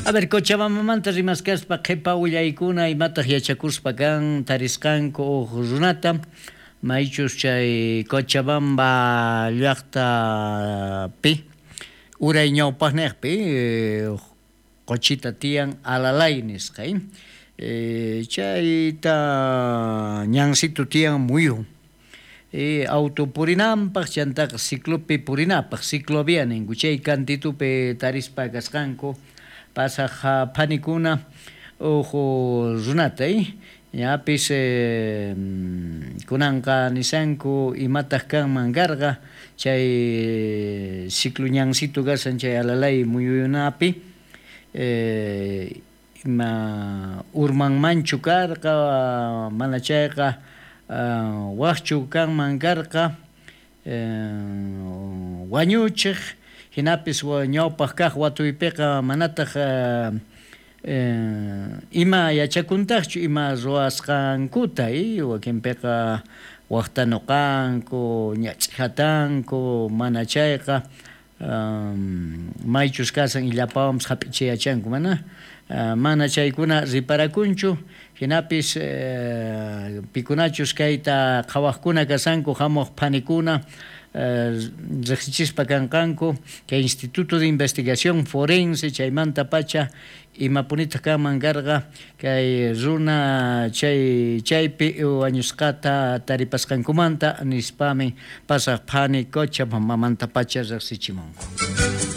A ver, Cochabamamanta rimascaspa qhipa willaykuna imataq yachakuspa kan tarisqanku runata maychus chay Cochabamba llaqtapi uray ñawpaqniqpi qochita tiyan alalay nisqay chayta ñansitu tiyan muyu auto purinanpaq chantaqa ciclopi purinapaq ciclovía ninku chay kantitupi tarispa kasqanku pasaq panikuna ojo runata ñapis kunanqa nisanku imataq kanman karqa chay ciclo ñansitu kashan chay alalay muyunapi ima urmanmanchu karqa mana chayqa waqchu kanman karqa wañuchiq hinapis ñawpaq kaq watuypiqa manataq ima yachakuntaqchu ima ruwasqankuta wakinpiqa waqtanuqanku ñach'hatanku mana chayqa maychus kasan illapawanpas hap'ichayachanku mana chaykuna riparakunchu hinapis pikunachus kayta qhawaqkuna kasanku hamuq panikuna riqsichispa kanqanku kay Instituto de Investigación Forense chaymanta pacha imapunitaq kanman karqa kay runa chaypi wañusqata taripasqankumanta nispami pasaq pani Cochabamamanta pacha riqsichimunku.